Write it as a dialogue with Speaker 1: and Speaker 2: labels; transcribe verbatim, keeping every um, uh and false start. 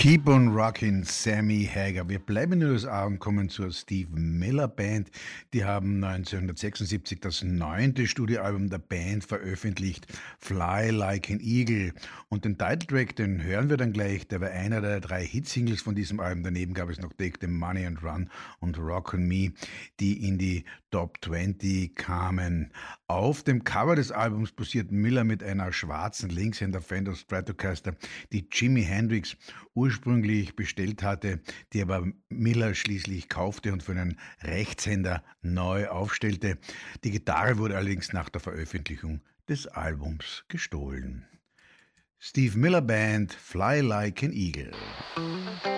Speaker 1: Keep on Rockin', Sammy Hagar. Wir bleiben in den U S A und kommen zur Steve Miller Band. Die haben neunzehnhundertsechsundsiebzig das neunte Studioalbum der Band veröffentlicht, Fly Like an Eagle. Und den Titeltrack, den hören wir dann gleich, der war einer der drei Hitsingles von diesem Album. Daneben gab es noch Take the Money and Run und Rock on Me, die in die Top zwanzig kamen. Auf dem Cover des Albums posiert Miller mit einer schwarzen Linkshänder Fender Stratocaster, die Jimi Hendrix ursprünglich bestellt hatte, die aber Miller schließlich kaufte und für einen Rechtshänder neu aufstellte. Die Gitarre wurde allerdings nach der Veröffentlichung des Albums gestohlen. Steve Miller Band, Fly Like an Eagle.